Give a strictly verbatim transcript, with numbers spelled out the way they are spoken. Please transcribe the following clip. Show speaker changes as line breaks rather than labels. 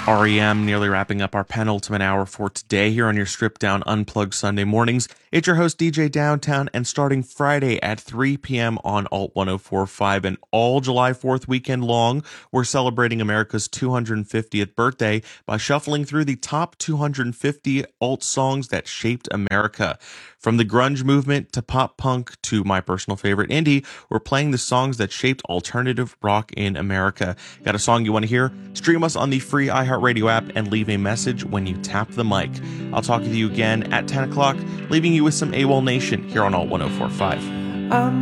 R E M nearly wrapping up our penultimate hour for today here on your stripped down unplugged Sunday mornings. It's your host D J Downtown, and starting Friday at three p.m. on Alt one oh four point five and all July fourth weekend long, we're celebrating America's two hundred fiftieth birthday by shuffling through the top two hundred fifty alt songs that shaped America. From the grunge movement to pop punk to my personal favorite indie, we're playing the songs that shaped alternative rock in America. Got a song you want to hear? Stream us on the free iHeartRadio app and leave a message when you tap the mic. I'll talk with you again at ten o'clock, leaving you with some AWOL Nation here on Alt one oh four point five.
I'm